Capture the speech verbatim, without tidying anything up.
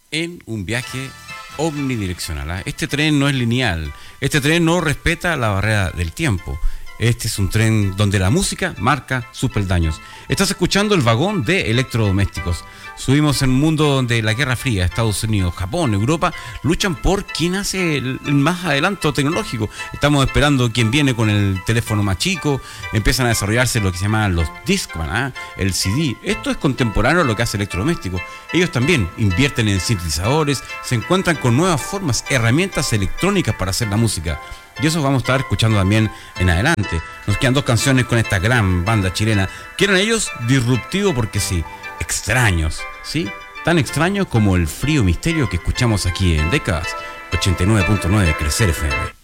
en un viaje omnidireccional. ¿eh? Este tren no es lineal, este tren no respeta la barrera del tiempo. Este es un tren donde la música marca sus peldaños. Estás escuchando el vagón de electrodomésticos. Subimos en un mundo donde la Guerra Fría, Estados Unidos, Japón, Europa, luchan por quién hace el, el más adelanto tecnológico. Estamos esperando quién viene con el teléfono más chico. Empiezan a desarrollarse lo que se llaman los Discman, ¿eh? el C D. Esto es contemporáneo a lo que hace electrodomésticos. Ellos también invierten en sintetizadores, se encuentran con nuevas formas, herramientas electrónicas para hacer la música. Y eso vamos a estar escuchando también en adelante. Nos quedan dos canciones con esta gran banda chilena, que eran ellos disruptivos porque sí, extraños, ¿sí? Tan extraños como el frío misterio que escuchamos aquí en Décadas ochenta y nueve punto nueve Crecer F M.